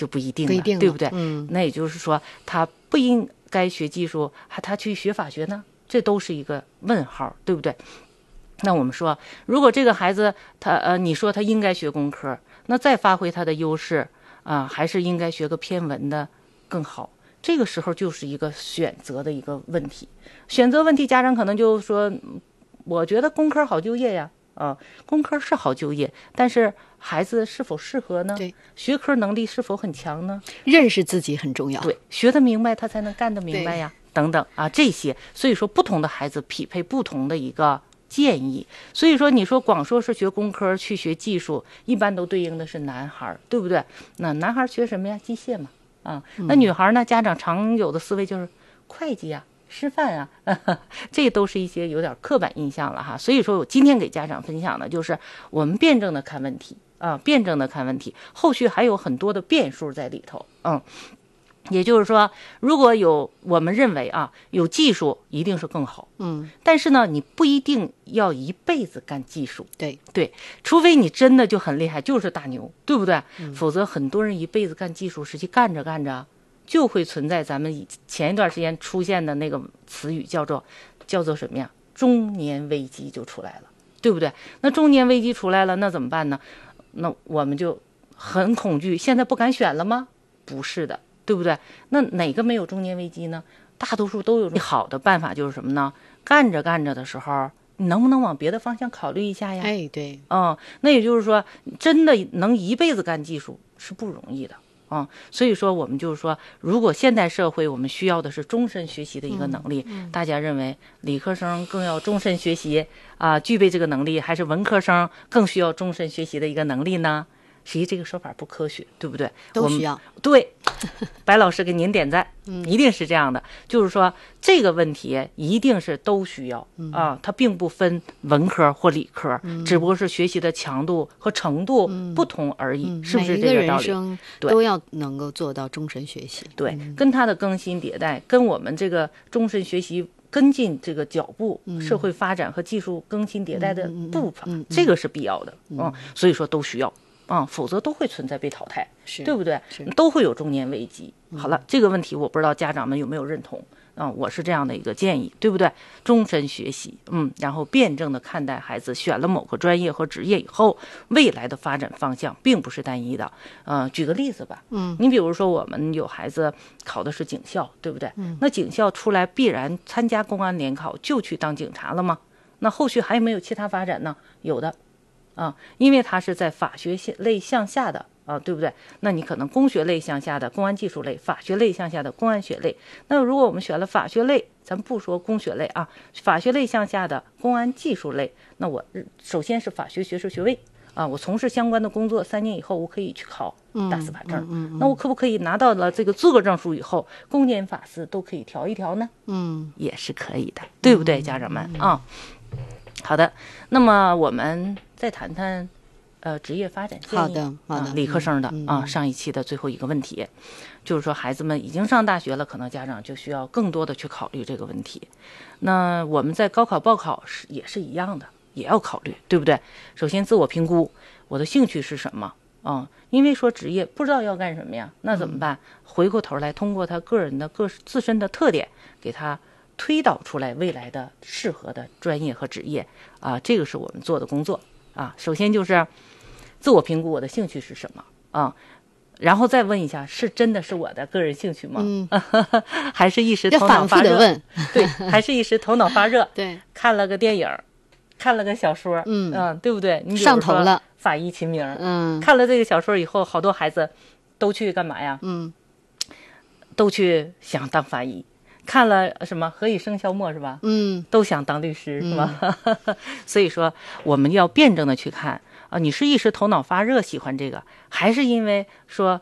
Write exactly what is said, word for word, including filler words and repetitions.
就不一定了， 不一定了对不对？ 嗯， 那也就是说，他不应该学技术，还他去学法学呢，这都是一个问号，对不对？那我们说，如果这个孩子他呃，你说他应该学工科，那再发挥他的优势啊、呃，还是应该学个偏文的更好。这个时候就是一个选择的一个问题，选择问题，家长可能就说，我觉得工科好就业呀，啊，工科是好就业，但是孩子是否适合呢？ 对， 学科能力是否很强呢？ 认识自己很重要。 对，学得明白他才能干得明白呀，等等啊，这些，所以说不同的孩子匹配不同的一个建议。所以说你说光说是学工科去学技术，一般都对应的是男孩，对不对？那男孩学什么呀？机械嘛。啊，那女孩呢？家长常有的思维就是会计呀、师范啊，呵呵，这都是一些有点刻板印象了哈。所以说我今天给家长分享的就是我们辩证的看问题啊，辩证的看问题，后续还有很多的变数在里头，嗯。也就是说，如果有我们认为啊，有技术一定是更好， 嗯， 但是呢，你不一定要一辈子干技术， 对对，除非你真的就很厉害，就是大牛，对不对？嗯、否则很多人一辈子干技术，实际干着干着就会存在咱们前一段时间出现的那个词语，叫做叫做什么呀？中年危机就出来了，对不对？那中年危机出来了，那怎么办呢？那我们就很恐惧，现在不敢选了吗？不是的。对不对？那哪个没有中年危机呢？大多数都有。好的办法就是什么呢？干着干着的时候，你能不能往别的方向考虑一下呀？ 哎，对， 嗯，那也就是说，真的能一辈子干技术是不容易的啊、嗯。所以说，我们就是说，如果现代社会我们需要的是终身学习的一个能力，嗯嗯、大家认为理科生更要终身学习啊、呃，具备这个能力，还是文科生更需要终身学习的一个能力呢？实际这个说法不科学，对不对？ 都需要。 对，白老师给您点赞，嗯，一定是这样的。就是说这个问题一定是都需要、嗯、啊，它并不分文科或理科，嗯、只不过是学习的强度和程度不同而已，嗯、是不是这个道理？ 每一个人生都要能够做到终身学习。 对，嗯、跟它的更新迭代，跟我们这个终身学习跟进这个脚步，嗯、社会发展和技术更新迭代的步伐，嗯嗯嗯、这个是必要的，嗯，嗯所以说都需要。啊、嗯，否则都会存在被淘汰，对不对？都会有中年危机。好了，这个问题我不知道家长们有没有认同啊、嗯？我是这样的一个建议，对不对？终身学习，嗯，然后辩证的看待孩子选了某个专业和职业以后，未来的发展方向并不是单一的。呃，举个例子吧，嗯，你比如说我们有孩子考的是警校，对不对？嗯，那警校出来必然参加公安联考就去当警察了吗？那后续还有没有其他发展呢？有的。啊，因为它是在法学类向下的啊，对不对？那你可能工学类向下的公安技术类，法学类向下的公安学类。那如果我们选了法学类，咱不说工学类啊，法学类向下的公安技术类，那我首先是法学学士学位啊，我从事相关的工作三年以后，我可以去考大司法证。嗯嗯嗯、那我可不可以拿到了这个资格证书以后，公检法司都可以调一调呢？嗯，也是可以的，对不对，家长们啊？好的，那么我们再谈谈，呃，职业发展建议。 好的，好的， 啊、理科生的、 嗯、 啊，上一期的最后一个问题，就是说孩子们已经上大学了，可能家长就需要更多的去考虑这个问题。那我们在高考报考是也是一样的，也要考虑，对不对？首先自我评估，我的兴趣是什么？啊、嗯，因为说职业不知道要干什么呀，那怎么办？嗯、回过头来，通过他个人的个自身的特点，给他推导出来未来的适合的专业和职业啊，这个是我们做的工作啊。首先就是自我评估我的兴趣是什么啊，然后再问一下，是真的是我的个人兴趣吗？嗯，还是一时头脑发热？ 问对，还是一时头脑发热？ 对， 看了个电影，看了个小说，嗯嗯，对不对？你上头了， 法医秦明， 嗯， 看了这个小说以后，好多孩子都去干嘛呀？嗯，都去想当法医。看了什么何以笙箫默是吧？嗯，都想当律师是吧？嗯、所以说我们要辩证的去看啊，你是一时头脑发热喜欢这个，还是因为说